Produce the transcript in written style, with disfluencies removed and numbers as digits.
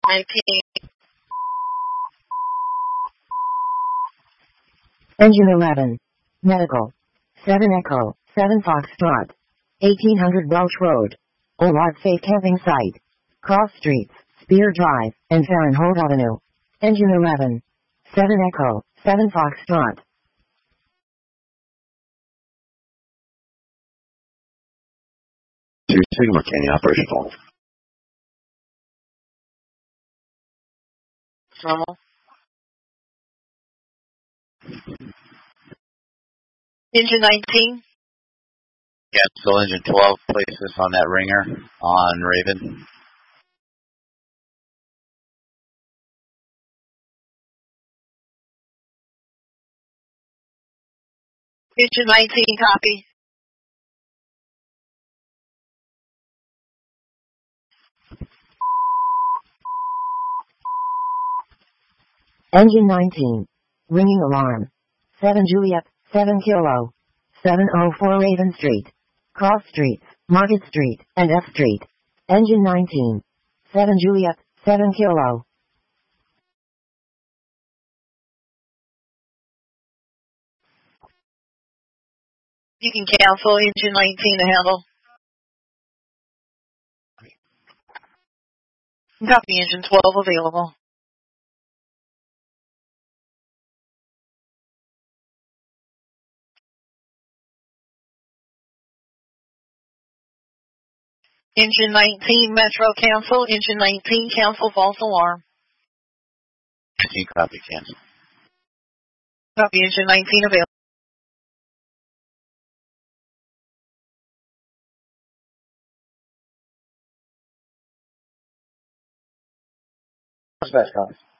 IP. Engine 11. Medical. 7 Echo, 7 Foxtrot. 1800 Welch Road. Olard Safe Camping Site. Cross Streets, Spear Drive, and Fahrenholt Avenue. Engine 11. 7 Echo, 7 Foxtrot. Two Sigma Canyon operational. Normal. Engine 19. Yeah, still engine 12 places on that ringer on Raven. Engine 19, copy. Engine 19. Ringing alarm. 7 Juliet, 7 Kilo. 704 Raven Street. Cross Streets, Market Street, and F Street. Engine 19. 7 Juliet, 7 Kilo. You can cancel engine 19 to handle. Copy engine 12 available. Engine 19 Metro cancel. Engine 19 cancel false alarm. 19 copy cancel. Copy engine 19 available. What's that, copy?